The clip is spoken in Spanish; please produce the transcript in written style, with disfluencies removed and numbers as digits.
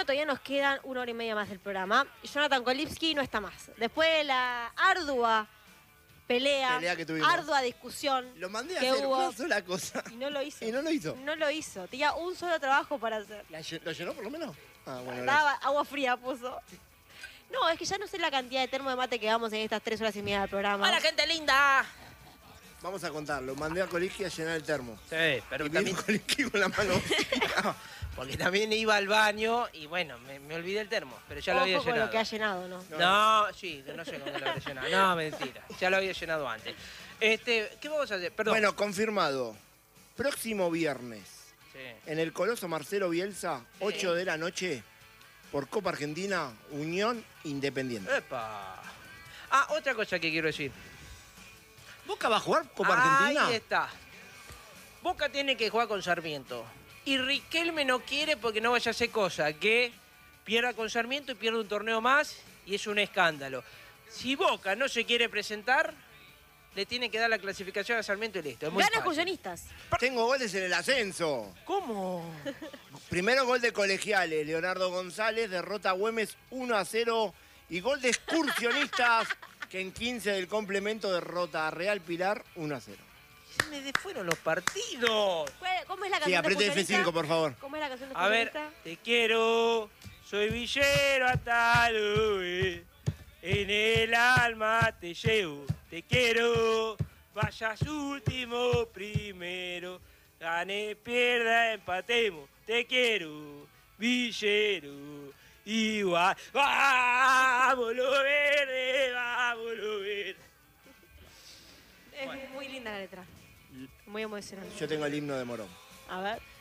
todavía nos quedan 1 hora y media más del programa. Y Jonathan Kolipski no está más. Después de la ardua pelea que tuvimos. ardua discusión Lo mandé a que hacer hubo, una sola cosa. y no lo hizo. Y no lo hizo. No lo hizo. Tenía un solo trabajo para hacer. ¿Lo llenó por lo menos? Ah, bueno. Daba agua fría puso. No, es que ya no sé la cantidad de termo de mate que vamos en estas 3 horas y media del programa. ¡Hola, gente linda! Vamos a contarlo. Mandé a Kolipski a llenar el termo. Sí, pero Y también... vino Kolipski con la mano. Porque también iba al baño y bueno, me olvidé el termo, pero ya lo había Ojo con llenado. lo que ha llenado, ¿no? No, sí, no sé cómo lo había llenado. No, mentira. Ya lo había llenado antes. ¿Qué vamos a hacer? Perdón. Bueno, confirmado. Próximo viernes, Sí. en el Coloso Marcelo Bielsa, 8 de la noche, por Copa Argentina, Unión Independiente. ¡Epa! Ah, otra cosa que quiero decir. ¿Boca va a jugar Copa Argentina? Ahí está. Boca tiene que jugar con Sarmiento. Y Riquelme no quiere porque no vaya a hacer cosa, que pierda con Sarmiento y pierda un torneo más y es un escándalo. Si Boca no se quiere presentar, le tiene que dar la clasificación a Sarmiento y listo. Es muy Gana fácil. Excursionistas. Tengo goles en el ascenso. ¿Cómo? Primero gol de Colegiales, Leonardo González, derrota a Güemes 1-0. Y gol de Excursionistas, que en 15 del complemento derrota a Real Pilar 1-0. Se me fueron los partidos. ¿Cómo es la Sí, canción de apriete Excursionista? F5, por favor. ¿Cómo es la canción de A ver, Excursionista? te quiero, soy villero hasta Luis. En el alma te llevo, te quiero, vayas último, primero, gane, pierda, empatemos, te quiero, villero, igual, vamos lo verde, vamos lo verde. Es muy linda la letra. Muy emocionante. Yo tengo el himno de Morón. A ver.